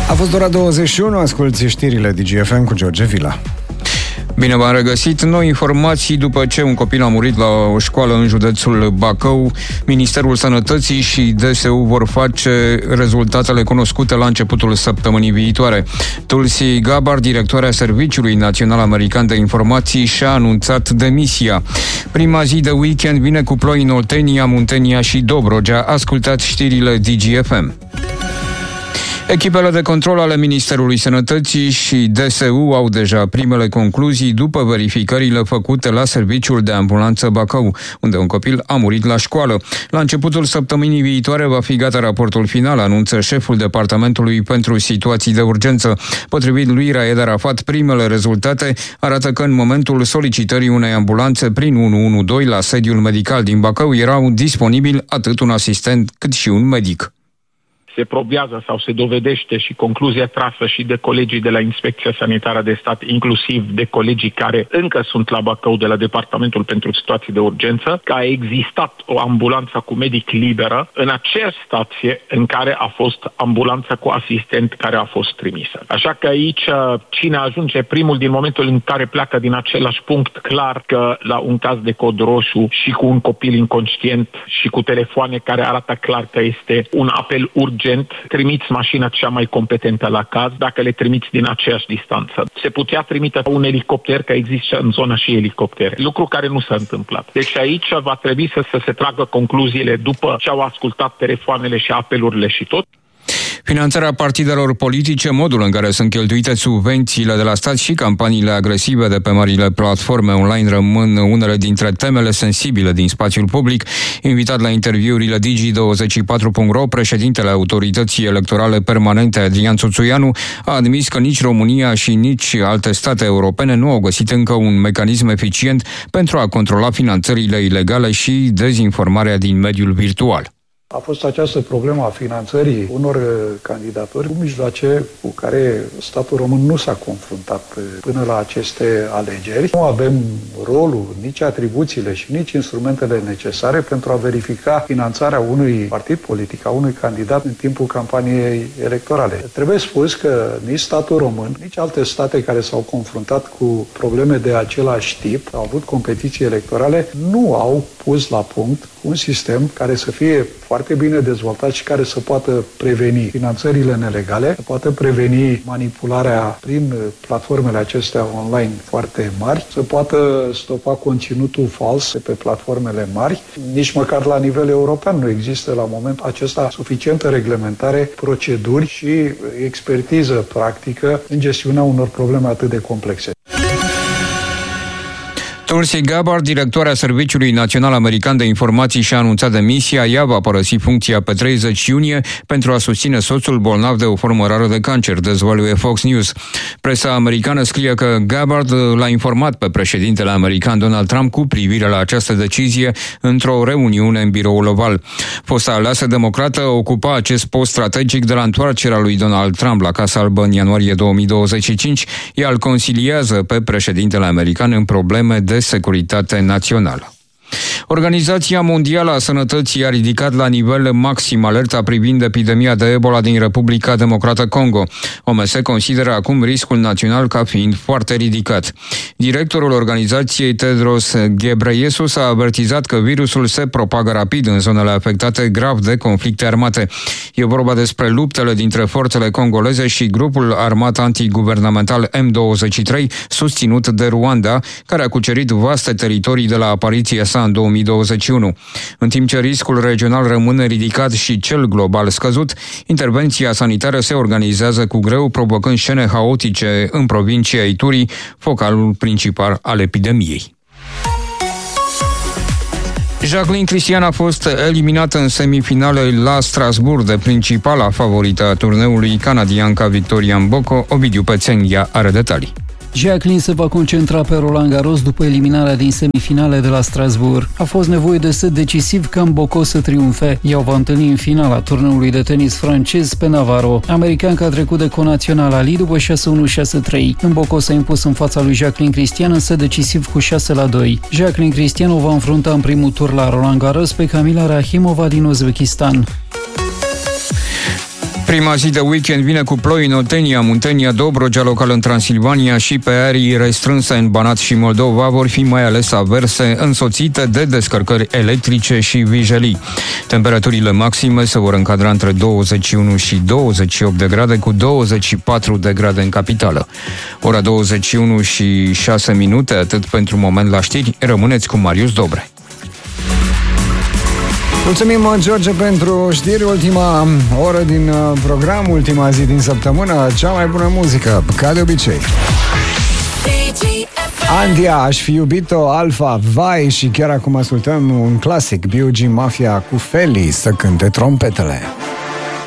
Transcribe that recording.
A fost ora 21, asculți știrile DGFM cu George Vila. Bine v-am regăsit. Noi informații după ce un copil a murit la o școală în județul Bacău. Ministerul Sănătății și DSU vor face rezultatele cunoscute la începutul săptămânii viitoare. Tulsi Gabbard, directoarea Serviciului Național American de Informații, și-a anunțat demisia. Prima zi de weekend vine cu ploi în Oltenia, Muntenia și Dobrogea. Ascultați știrile DGFM. Echipele de control ale Ministerului Sănătății și DSU au deja primele concluzii după verificările făcute la Serviciul de Ambulanță Bacău, unde un copil a murit la școală. La începutul săptămânii viitoare va fi gata raportul final, anunță șeful Departamentului pentru Situații de Urgență. Potrivit lui Raed Arafat, primele rezultate arată că în momentul solicitării unei ambulanțe prin 112 la sediul medical din Bacău erau disponibili atât un asistent cât și un medic. Se probează sau se dovedește și concluzia trasă și de colegii de la Inspecția Sanitară de Stat, inclusiv de colegii care încă sunt la Bacău de la Departamentul pentru Situații de Urgență, că a existat o ambulanță cu medic liberă în aceeași stație în care a fost ambulanța cu asistent care a fost trimisă. Așa că aici cine ajunge primul din momentul în care pleacă din același punct, clar că la un caz de cod roșu și cu un copil inconștient și cu telefoane care arată clar că este un apel urgent, trimiți mașina cea mai competentă la caz, dacă le trimiți din aceeași distanță. Se putea trimite un elicopter, că există în zonă și elicoptere, lucru care nu s-a întâmplat. Deci aici va trebui să se tragă concluziile după ce au ascultat telefoanele și apelurile și tot. Finanțarea partidelor politice, modul în care sunt cheltuite subvențiile de la stat și campaniile agresive de pe marile platforme online rămân unele dintre temele sensibile din spațiul public. Invitat la interviurile Digi24.ro, președintele Autorității Electorale Permanente, Adrian Țuțuianu, a admis că nici România și nici alte state europene nu au găsit încă un mecanism eficient pentru a controla finanțările ilegale și dezinformarea din mediul virtual. A fost această problemă a finanțării unor candidaturi cu mijloace cu care statul român nu s-a confruntat până la aceste alegeri. Nu avem rolul, nici atribuțiile și nici instrumentele necesare pentru a verifica finanțarea unui partid politic, a unui candidat în timpul campaniei electorale. Trebuie spus că nici statul român, nici alte state care s-au confruntat cu probleme de același tip, au avut competiții electorale, nu au pus la punct un sistem care să fie foarte bine dezvoltat și care să poată preveni finanțările nelegale, să poată preveni manipularea prin platformele acestea online foarte mari, să poată stopa conținutul fals pe platformele mari. Nici măcar la nivel european nu există la momentul acesta suficientă reglementare, proceduri și expertiză practică în gestiunea unor probleme atât de complexe. Tulsi Gabbard, directoarea Serviciului Național American de Informații, și-a anunțat demisia. Ea va părăsi funcția pe 30 iunie pentru a susține soțul bolnav de o formă rară de cancer, dezvăluie Fox News. Presa americană scrie că Gabbard l-a informat pe președintele american Donald Trump cu privire la această decizie într-o reuniune în biroul Oval. Fosta aleasă democrată ocupa acest post strategic de la întoarcerea lui Donald Trump la Casa Albă în ianuarie 2025. Ea îl consiliază pe președintele american în probleme de securitate națională. Organizația Mondială a Sănătății a ridicat la nivel maxim alerta privind epidemia de Ebola din Republica Democrată Congo. OMS consideră acum riscul național ca fiind foarte ridicat. Directorul organizației, Tedros Ghebreyesus, a avertizat că virusul se propagă rapid în zonele afectate grav de conflicte armate. E vorba despre luptele dintre forțele congoleze și grupul armat antiguvernamental M23, susținut de Rwanda, care a cucerit vaste teritorii de la apariția sa în 2021. În timp ce riscul regional rămâne ridicat și cel global scăzut, intervenția sanitară se organizează cu greu, provocând scene haotice în provincia Ituri, focalul principal al epidemiei. Jacqueline Christian a fost eliminată în semifinale la Strasbourg de principala favorită a turneului, canadianca Victoria Mboko. Ovidiu Pețenia are detalii. Jacqueline se va concentra pe Roland Garros după eliminarea din semifinale de la Strasbourg. A fost nevoie de set decisiv ca Mboko să triumfe. Ea o va întâlni în finala turneului de tenis francez pe Navarro. Americanca a trecut de conațional Ali după 6-1-6-3. Mboko s-a impus în fața lui Jacqueline Christian în set decisiv cu 6-2. Jacqueline Christian o va înfrunta în primul tur la Roland Garros pe Camila Rahimova din Uzbekistan. Prima zi de weekend vine cu ploi în Oltenia, Muntenia, Dobrogea, local în Transilvania și pe arii restrânse în Banat și Moldova vor fi mai ales averse, însoțite de descărcări electrice și vijelii. Temperaturile maxime se vor încadra între 21 și 28 de grade, cu 24 de grade în capitală. Ora 21 și 6 minute, atât pentru moment la știri, rămâneți cu Marius Dobre. Mulțumim, George, pentru știri. Ultima oră din program, ultima zi din săptămână, cea mai bună muzică, ca de obicei. Andia, Aș fi iubit-o, Alfa, Vai, și chiar acum ascultăm un clasic, B.O.G. Mafia cu Feli, Să cânte trompetele.